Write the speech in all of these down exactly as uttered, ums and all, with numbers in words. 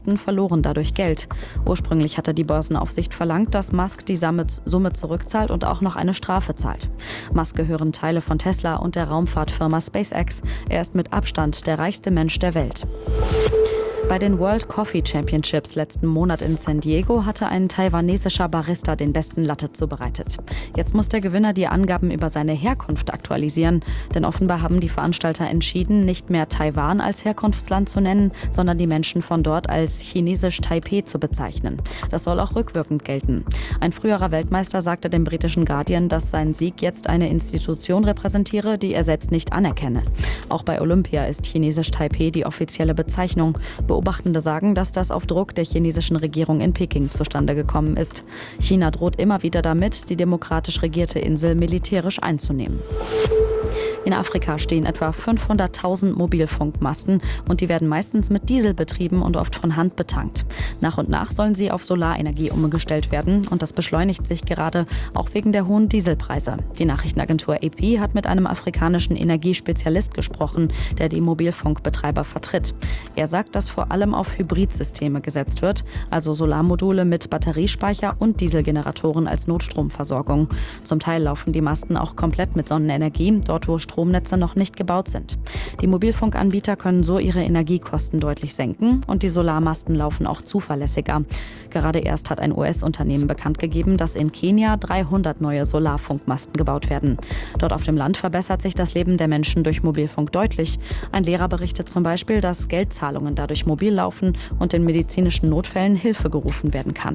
verloren dadurch Geld. Ursprünglich hatte die Börsenaufsicht verlangt, dass Musk die Summe zurückzahlt und auch noch eine Strafe zahlt. Musk gehören Teile von Tesla und der Raumfahrtfirma SpaceX. Er ist mit Abstand der reichste Mensch der Welt. Bei den World Coffee Championships letzten Monat in San Diego hatte ein taiwanesischer Barista den besten Latte zubereitet. Jetzt muss der Gewinner die Angaben über seine Herkunft aktualisieren, denn offenbar haben die Veranstalter entschieden, nicht mehr Taiwan als Herkunftsland zu nennen, sondern die Menschen von dort als chinesisch Taipei zu bezeichnen. Das soll auch rückwirkend gelten. Ein früherer Weltmeister sagte dem britischen Guardian, dass sein Sieg jetzt eine Institution repräsentiere, die er selbst nicht anerkenne. Auch bei Olympia ist chinesisch Taipei die offizielle Bezeichnung. Beobachtende sagen, dass das auf Druck der chinesischen Regierung in Peking zustande gekommen ist. China droht immer wieder damit, die demokratisch regierte Insel militärisch einzunehmen. In Afrika stehen etwa fünfhunderttausend Mobilfunkmasten und die werden meistens mit Diesel betrieben und oft von Hand betankt. Nach und nach sollen sie auf Solarenergie umgestellt werden und das beschleunigt sich gerade, auch wegen der hohen Dieselpreise. Die Nachrichtenagentur A P hat mit einem afrikanischen Energiespezialist gesprochen, der die Mobilfunkbetreiber vertritt. Er sagt, dass vor allem auf Hybridsysteme gesetzt wird, also Solarmodule mit Batteriespeicher und Dieselgeneratoren als Notstromversorgung. Zum Teil laufen die Masten auch komplett mit Sonnenenergie, dort wo Stromnetze noch nicht gebaut sind. Die Mobilfunkanbieter können so ihre Energiekosten deutlich senken und die Solarmasten laufen auch zuverlässiger. Gerade erst hat ein U S-Unternehmen bekannt gegeben, dass in Kenia dreihundert neue Solarfunkmasten gebaut werden. Dort auf dem Land verbessert sich das Leben der Menschen durch Mobilfunk deutlich. Ein Lehrer berichtet zum Beispiel, dass Geldzahlungen dadurch mobil laufen und in medizinischen Notfällen Hilfe gerufen werden kann.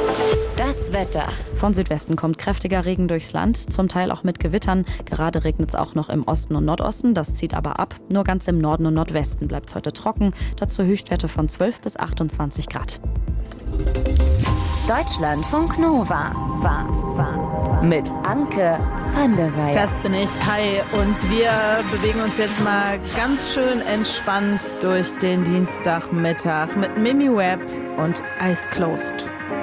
Das Wetter. Von Südwesten kommt kräftiger Regen durchs Land, zum Teil auch mit Gewittern. Gerade regnet es auch noch im Osten und Nordosten, das zieht aber ab. Nur ganz im Norden und Nordwesten bleibt es heute trocken. Dazu Höchstwerte von zwölf bis achtundzwanzig Grad. Deutschlandfunk Nova. Mit Anke van der Weyer. Das bin ich. Hi. Und wir bewegen uns jetzt mal ganz schön entspannt durch den Dienstagmittag mit Mimi Webb und Eyes Closed.